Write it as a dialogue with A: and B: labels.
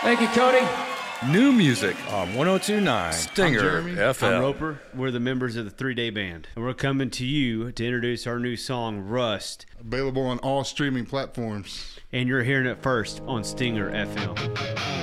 A: Thank you, Cody.
B: New music on 1029 Stinger
C: Jeremy.
B: FM.
D: I'm Roper. We're the members of the 3-Day Band. And we're coming to you to introduce our new song, Rust.
C: Available on all streaming platforms.
D: And you're hearing it first on Stinger FM.